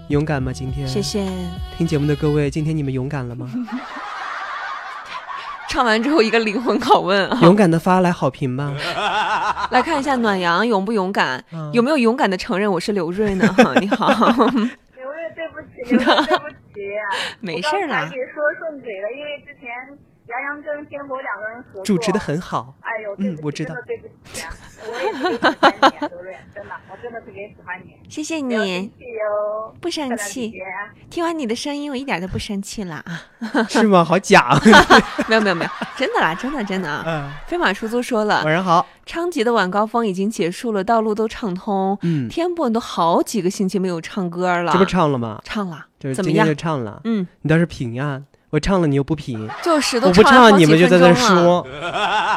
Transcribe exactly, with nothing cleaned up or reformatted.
勇敢吗？今天谢谢。 听节目的各位，今天你们勇敢了吗？ 唱完之后一个灵魂拷问啊！ 勇敢的发来好评吧。 来看一下暖阳勇不勇敢、嗯、有没有勇敢的承认我是刘瑞呢？你好。 刘瑞对不起，刘瑞对不起、啊、 没事啦， 我刚才给说顺嘴了，因为之前杨洋跟天博两个人合作主持的很好。 哎呦，对不起、 嗯，我知道， 真的对不起啊，我也特别喜欢你、啊，刘瑞，真的，我真的特别喜欢你。 谢谢你， 不生气哟， 不生气。听完你的声音，我一点都不生气了啊。 是吗？好假。 没有没有没有，真的啦，真的真的啊。嗯、飞马出租说了， 晚上好。 昌吉的晚高峰已经结束了，道路都畅通。嗯，天博你都好几个星期没有唱歌了， 这不唱了吗？ 唱了， 就是怎么样？ 今天就唱了。 嗯， 你倒是品呀。我唱了，你又不品， 就是都我不唱，你们就在那说。